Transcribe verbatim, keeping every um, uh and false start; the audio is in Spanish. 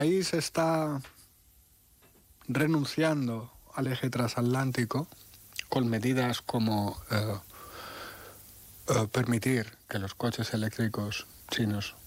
Ahí se está renunciando al eje transatlántico con medidas como eh, eh, permitir que los coches eléctricos chinos